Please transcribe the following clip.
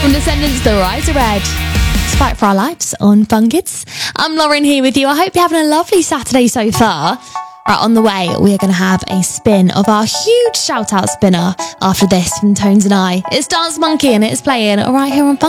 From Descendants, The Rise of Red. It's Fight for Our Lives on Fun Kids. I'm Lauren here with you. I hope you're having a lovely Saturday so far. Right, on the way, we are going to have a spin of our huge shout-out spinner after this from Tones and I. It's Dance Monkey and it's playing right here on Fun